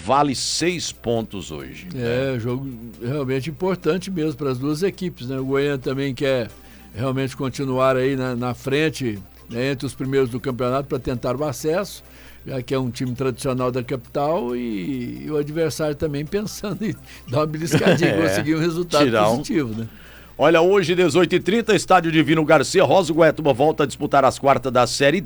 vale 6 pontos hoje. Jogo realmente importante mesmo para as duas equipes, né? O Goiânia também quer realmente continuar aí na frente, né, entre os primeiros do campeonato para tentar o acesso, já que é um time tradicional da capital, e o adversário também pensando em dar uma beliscadinha, conseguir um resultado positivo, né? Olha, hoje, 18h30, estádio Divino Garcia, Rosa Goiatuba volta a disputar as quartas da Série